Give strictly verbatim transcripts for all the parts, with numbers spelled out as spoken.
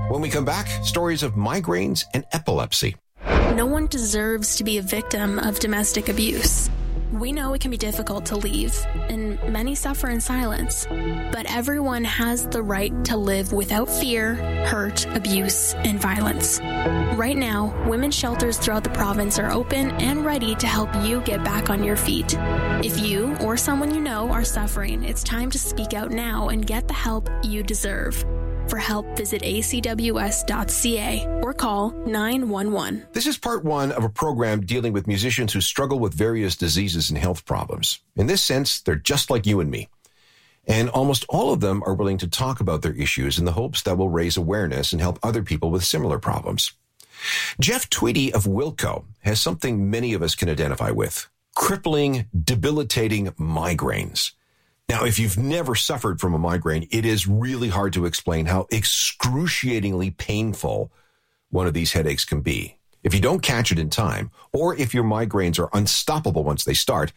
When we come back, stories of migraines and epilepsy. No one deserves to be a victim of domestic abuse. We know it can be difficult to leave, and many suffer in silence. But everyone has the right to live without fear, hurt, abuse, and violence. Right now, women's shelters throughout the province are open and ready to help you get back on your feet. If you or someone you know are suffering, it's time to speak out now and get the help you deserve. For help, visit a c w s dot c a or call nine one one. This is part one of a program dealing with musicians who struggle with various diseases and health problems. In this sense, they're just like you and me. And almost all of them are willing to talk about their issues in the hopes that will raise awareness and help other people with similar problems. Jeff Tweedy of Wilco has something many of us can identify with: crippling, debilitating migraines. Now, if you've never suffered from a migraine, it is really hard to explain how excruciatingly painful one of these headaches can be. If you don't catch it in time, or if your migraines are unstoppable once they start,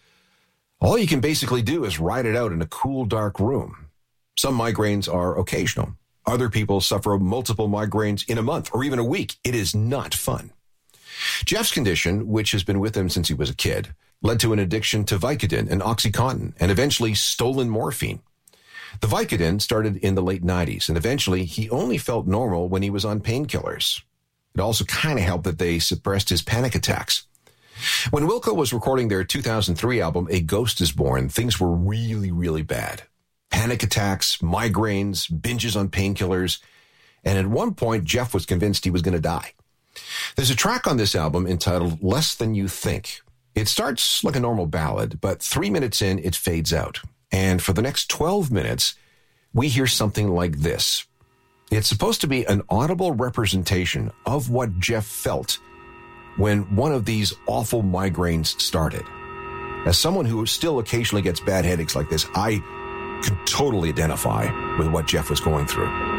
all you can basically do is ride it out in a cool, dark room. Some migraines are occasional. Other people suffer multiple migraines in a month or even a week. It is not fun. Jeff's condition, which has been with him since he was a kid, led to an addiction to Vicodin and OxyContin and eventually stolen morphine. The Vicodin started in the late nineties, and eventually he only felt normal when he was on painkillers. It also kind of helped that they suppressed his panic attacks. When Wilco was recording their two thousand three album, A Ghost is Born, things were really, really bad. Panic attacks, migraines, binges on painkillers, and at one point, Jeff was convinced he was going to die. There's a track on this album entitled Less Than You Think. It starts like a normal ballad, but three minutes in, it fades out. And for the next twelve minutes, we hear something like this. It's supposed to be an audible representation of what Jeff felt when one of these awful migraines started. As someone who still occasionally gets bad headaches like this, I can totally identify with what Jeff was going through.